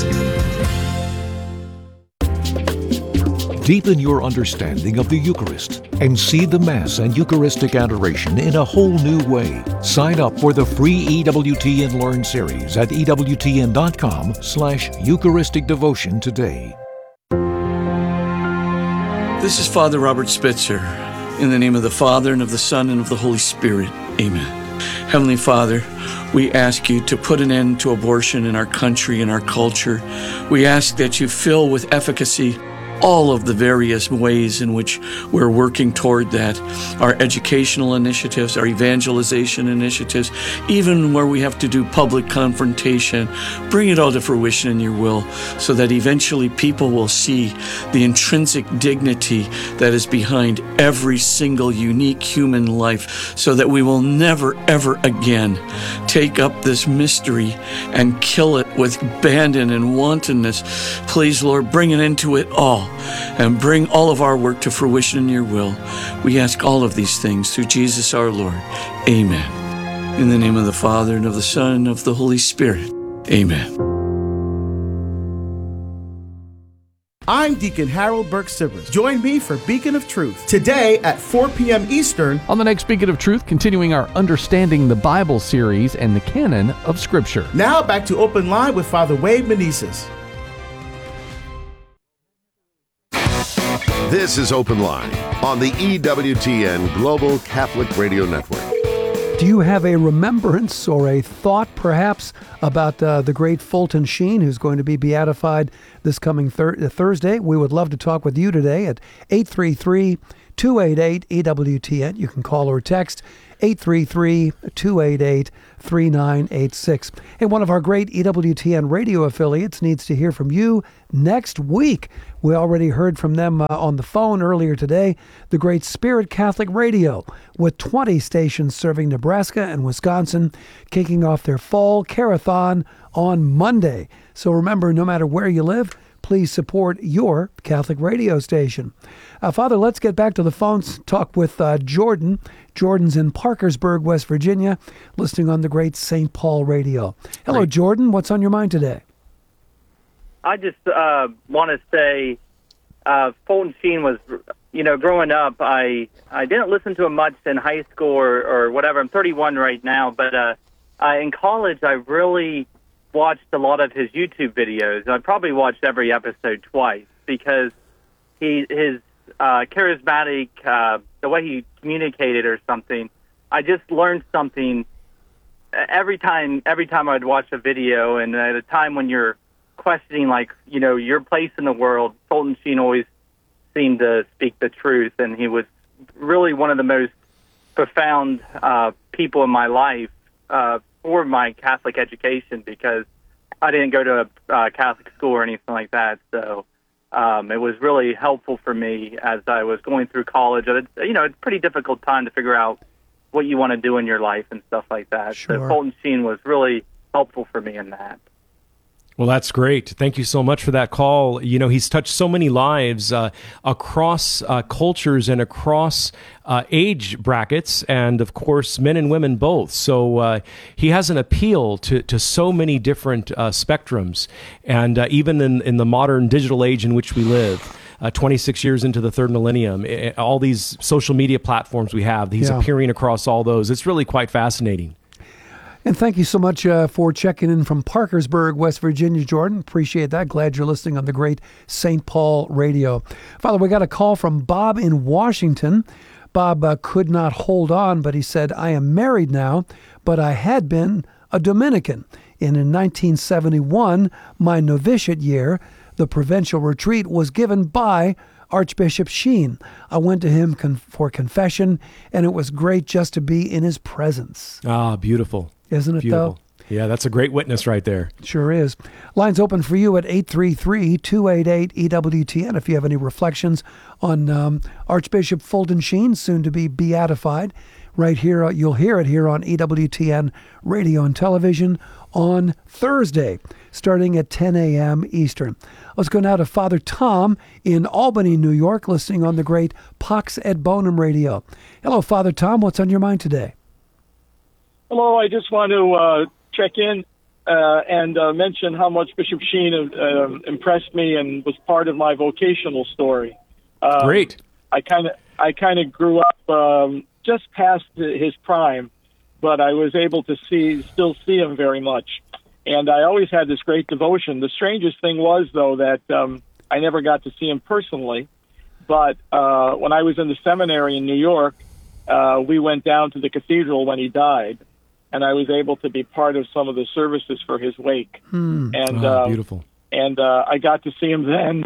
Deepen your understanding of the Eucharist and see the Mass and Eucharistic adoration in a whole new way. Sign up for the free EWTN Learn series at EWTN.com/Eucharistic Devotion today. This is Father Robert Spitzer. In the name of the Father, and of the Son, and of the Holy Spirit. Amen. Heavenly Father, we ask you to put an end to abortion in our country and our culture. We ask that you fill with efficacy all of the various ways in which we're working toward that. Our educational initiatives, our evangelization initiatives, even where we have to do public confrontation, bring it all to fruition in your will so that eventually people will see the intrinsic dignity that is behind every single unique human life, so that we will never, ever again take up this mystery and kill it with abandon and wantonness. Please, Lord, bring an end to it all and bring all of our work to fruition in your will. We ask all of these things through Jesus our Lord. Amen. In the name of the Father, and of the Son, and of the Holy Spirit. Amen. I'm Deacon Harold Burke-Sivers. Join me for Beacon of Truth today at 4 p.m. Eastern. On the next Beacon of Truth, continuing our Understanding the Bible series and the canon of Scripture. Now back to Open Line with Father Wade Menezes. This is Open Line on the EWTN Global Catholic Radio Network. Do you have a remembrance or a thought, perhaps, about the great Fulton Sheen, who's going to be beatified this coming Thursday? We would love to talk with you today at 833-288-EWTN. You can call or text 833-288-3986. And one of our great EWTN radio affiliates needs to hear from you next week. We already heard from them on the phone earlier today, the great Spirit Catholic Radio, with 20 stations serving Nebraska and Wisconsin, kicking off their fall Carathon on Monday. So remember, no matter where you live, please support your Catholic radio station. Father, let's get back to the phones, talk with Jordan. Jordan's in Parkersburg, West Virginia, listening on the great St. Paul Radio. Hello, Great. Jordan. What's on your mind today? I just want to say Fulton Sheen was, growing up, I didn't listen to him much in high school or whatever. I'm 31 right now, but in college I really watched a lot of his YouTube videos. I probably watched every episode twice because his charismatic, the way he communicated or something, I just learned something every time I'd watch a video. And at a time when you're questioning, your place in the world, Fulton Sheen always seemed to speak the truth. And he was really one of the most profound people in my life for my Catholic education, because I didn't go to a Catholic school or anything like that. So it was really helpful for me as I was going through college. It's a pretty difficult time to figure out what you want to do in your life and stuff like that. Sure. So Fulton Sheen was really helpful for me in that. Well, that's great. Thank you so much for that call. He's touched so many lives across cultures and across age brackets, and of course, men and women both. So he has an appeal to so many different spectrums. And even in the modern digital age in which we live, 26 years into the third millennium, all these social media platforms we have, he's appearing across all those. It's really quite fascinating. And thank you so much for checking in from Parkersburg, West Virginia, Jordan. Appreciate that. Glad you're listening on the great St. Paul Radio. Father, we got a call from Bob in Washington. Bob could not hold on, but he said, I am married now, but I had been a Dominican. And in 1971, my novitiate year, the provincial retreat was given by Archbishop Sheen. I went to him for confession, and it was great just to be in his presence. Ah, beautiful. Isn't it, beautiful. though? Yeah, that's a great witness right there. Sure is. Lines open for you at 833-288-EWTN if you have any reflections on Archbishop Fulton Sheen, soon to be beatified. Right here, you'll hear it here on EWTN Radio and Television on Thursday, starting at 10 a.m. Eastern. Let's go now to Father Tom in Albany, New York, listening on the great Pax et Bonum Radio. Hello, Father Tom. What's on your mind today? Hello, I just want to check in and mention how much Bishop Sheen impressed me and was part of my vocational story. Great. I kind of grew up just past his prime, but I was able to still see him very much. And I always had this great devotion. The strangest thing was, though, that I never got to see him personally. But when I was in the seminary in New York, we went down to the cathedral when he died. And I was able to be part of some of the services for his wake. Beautiful. And I got to see him then.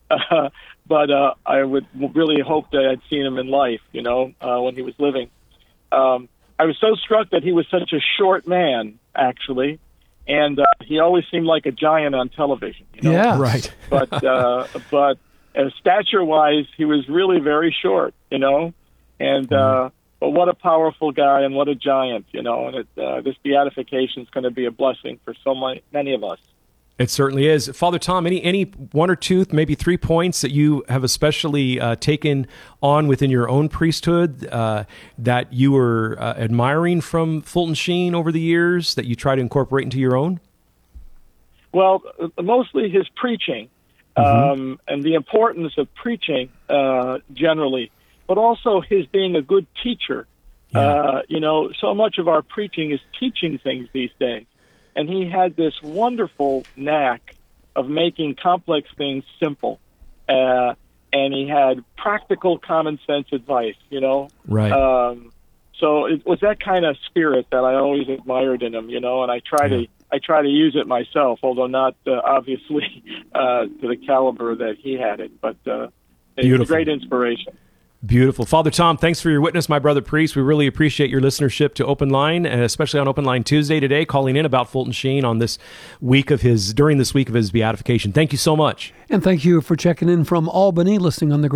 But I would really hope that I'd seen him in life, when he was living. I was so struck that he was such a short man, actually, and he always seemed like a giant on television. Yeah, right. But stature-wise, he was really very short, and but what a powerful guy and what a giant, and this beatification is going to be a blessing for so many of us. It certainly is. Father Tom, any one or two, maybe 3 points that you have especially taken on within your own priesthood that you were admiring from Fulton Sheen over the years that you try to incorporate into your own? Well, mostly his preaching and the importance of preaching generally, but also his being a good teacher. Yeah. So much of our preaching is teaching things these days. And he had this wonderful knack of making complex things simple. And he had practical, common sense advice, Right. So it was that kind of spirit that I always admired in him, and I try to use it myself, although not obviously to the caliber that he had it. But it's a great inspiration. Beautiful. Father Tom, thanks for your witness, my brother priest. We really appreciate your listenership to Open Line, and especially on Open Line Tuesday today, calling in about Fulton Sheen on during this week of his beatification. Thank you so much. And thank you for checking in from Albany, listening on the